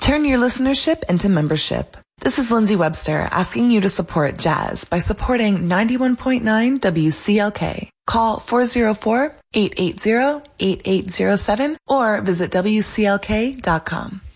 Turn your listenership into membership. This is Lindsay Webster asking you to support jazz by supporting 91.9 WCLK. Call 404-880-8807 or visit WCLK.com.